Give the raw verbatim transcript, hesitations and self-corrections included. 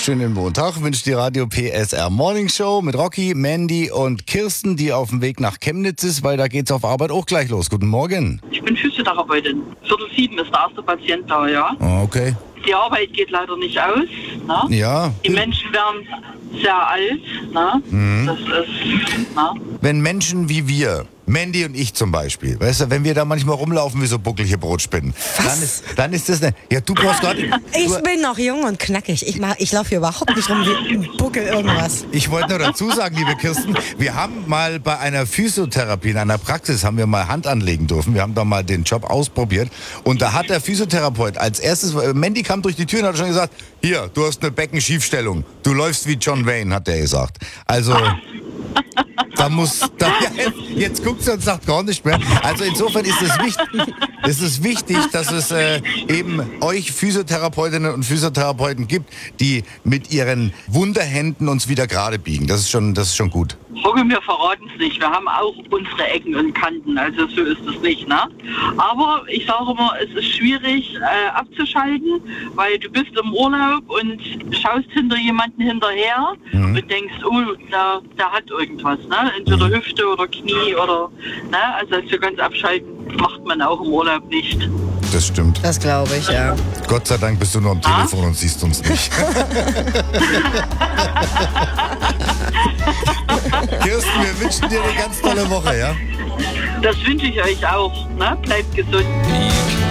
Schönen Montag wünscht die Radio P S R Morning Show mit Rocky, Mandy und Kirsten, die auf dem Weg nach Chemnitz ist, weil da geht's auf Arbeit auch gleich los. Guten Morgen. Ich bin Physiotherapeutin. Viertel sieben ist der erste Patient da, ja. Oh, okay. Die Arbeit geht leider nicht aus. Ne? Ja. Die Menschen werden sehr alt. Ne? Mhm. Das ist, ne? Wenn Menschen wie wir, Mandy und ich zum Beispiel, weißt du, wenn wir da manchmal rumlaufen wie so bucklige Brotspinnen, dann ist, dann ist das ne. Ja, du brauchst gar nicht. Ich du, bin noch jung und knackig. Ich, mach, ich laufe hier überhaupt nicht rum wie ein Buckel irgendwas. Ich wollte nur dazu sagen, liebe Kirsten, wir haben mal bei einer Physiotherapie in einer Praxis haben wir mal Hand anlegen dürfen. Wir haben da mal den Job ausprobiert und da hat der Physiotherapeut als erstes, Mandy kam durch die Tür und hat schon gesagt, hier, du hast eine Beckenschiefstellung. Du läufst wie John Wayne, hat er gesagt. Also da muss, da, ja, jetzt guckt sie und sagt gar nicht mehr. Also insofern ist es wichtig, ist es wichtig, dass es äh, eben euch Physiotherapeutinnen und Physiotherapeuten gibt, die mit ihren Wunderhänden uns wieder gerade biegen. Das ist schon, das ist schon gut. Hocke, wir verraten es nicht. Wir haben auch unsere Ecken und Kanten, also so ist es nicht, ne? Aber ich sage immer, es ist schwierig äh, abzuschalten, weil du bist im Urlaub und schaust hinter jemanden hinterher mhm. und denkst, oh, der, der hat irgendwas, ne? Entweder mhm. Hüfte oder Knie oder, ne? Also so ganz abschalten macht man auch im Urlaub nicht. Das stimmt. Das glaube ich, ja. Gott sei Dank bist du nur am ah? Telefon und siehst uns nicht. Kirsten, wir wünschen dir eine ganz tolle Woche, ja? Das wünsche ich euch auch, ne? Bleibt gesund.